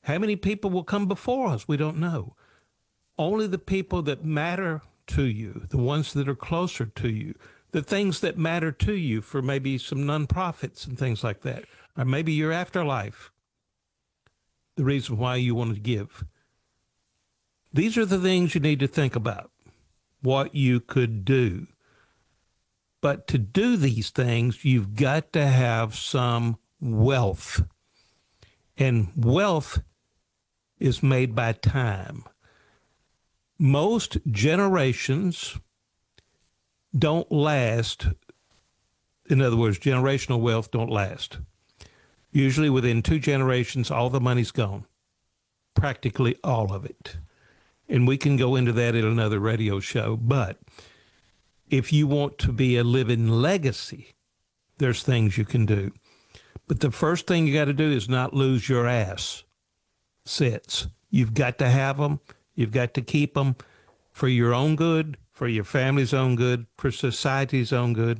How many people will come before us? We don't know. Only the people that matter to you, the ones that are closer to you, the things that matter to you for maybe some nonprofits and things like that, or maybe your afterlife, the reason why you want to give. These are the things you need to think about, what you could do. But to do these things, you've got to have some wealth. And wealth is made by time. Most generations don't last. In other words, generational wealth don't last. Usually within 2 generations, all the money's gone. Practically all of it. And we can go into that in another radio show. But if you want to be a living legacy, there's things you can do. But the first thing you got to do is not lose your assets. You've got to have them. You've got to keep them for your own good, for your family's own good, for society's own good.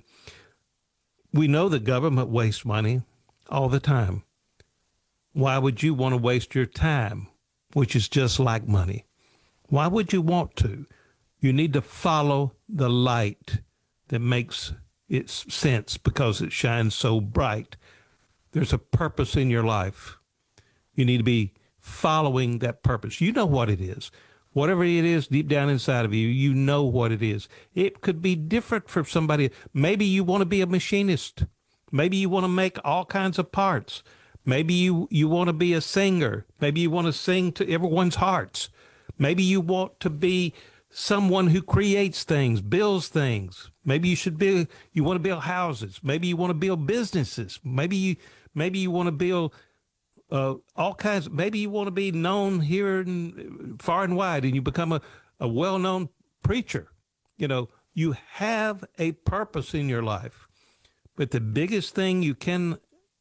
We know the government wastes money all the time. Why would you want to waste your time, which is just like money? Why would you want to? You need to follow the light that makes its sense because it shines so bright. There's a purpose in your life. You need to be following that purpose. You know what it is. Whatever it is deep down inside of you, you know what it is. It could be different for somebody. Maybe you want to be a machinist. Maybe you want to make all kinds of parts. Maybe you want to be a singer. Maybe you want to sing to everyone's hearts. Maybe you want to be someone who creates things, builds things. Maybe you want to build houses. Maybe you want to build businesses. Maybe you want to build all kinds. Maybe you want to be known here and far and wide, and you become a well-known preacher. You know, you have a purpose in your life. But the biggest thing you can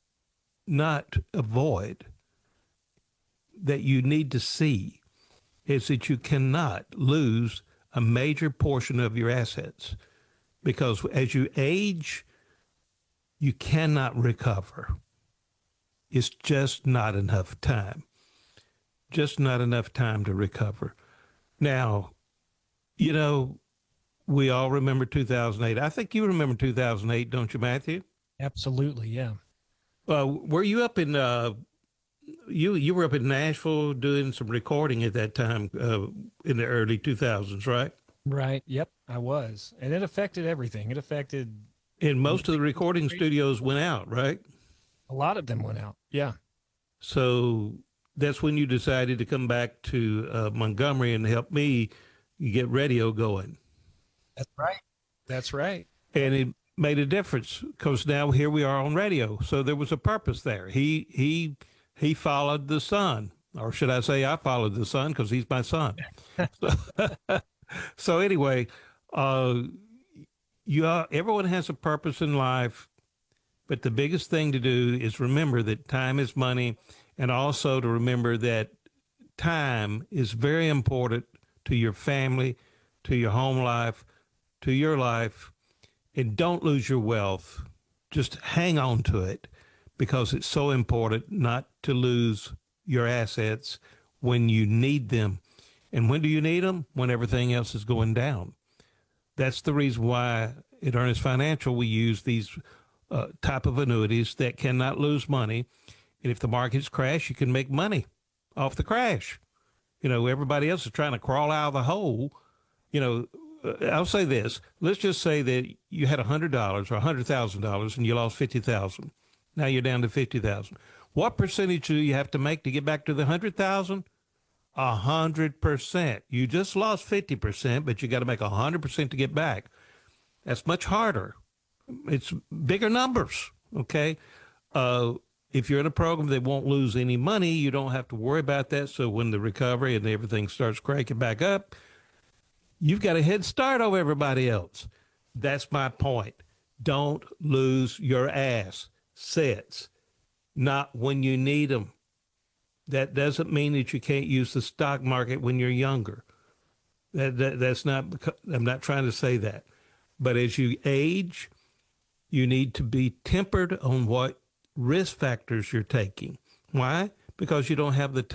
not avoid that you need to see is that you cannot lose a major portion of your assets, because as you age, you cannot recover. It's just not enough time. Just not enough time to recover. Now, you know, we all remember 2008. I think you remember 2008, don't you, Matthew? Absolutely, yeah. Were you up in you were up in Nashville doing some recording at that time in the early 2000s, right? Right. Yep, I was. And it affected everything. It affected And most of the recording studios went out, right? a lot of them went out. Yeah. So that's when you decided to come back to Montgomery and help me get radio going. That's right. That's right. And it made a difference because now here we are on radio. So there was a purpose there. He followed the sun, or should I say I followed the sun because he's my son. So anyway, everyone has a purpose in life, but the biggest thing to do is remember that time is money, and also to remember that time is very important to your family, to your home life, to your life, and don't lose your wealth. Just hang on to it because it's so important not to lose your assets when you need them. And when do you need them? When everything else is going down. That's the reason why at Ernest Financial we use these type of annuities that cannot lose money. And if the markets crash, you can make money off the crash. You know, everybody else is trying to crawl out of the hole. You know, I'll say this. Let's just say that you had $100 or $100,000 and you lost 50,000. Now you're down to 50,000. What percentage do you have to make to get back to the 100,000? 100%. You just lost 50%, but you got to make 100% to get back. That's much harder. It's bigger numbers. Okay. If you're in a program that won't lose any money, you don't have to worry about that. So when the recovery and everything starts cranking back up, you've got a head start over everybody else. That's my point. Don't lose your assets, not when you need them. That doesn't mean that you can't use the stock market when you're younger. That's not, I'm not trying to say that. But as you age, you need to be tempered on what risk factors you're taking. Why? Because you don't have the